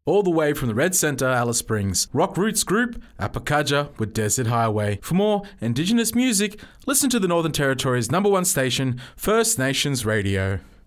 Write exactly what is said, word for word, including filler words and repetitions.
all the way from the Red Centre, Alice Springs. Rock Roots Group, Apakaja with Desert Highway. For more Indigenous music, listen to the Northern Territory's number one station, First Nations Radio.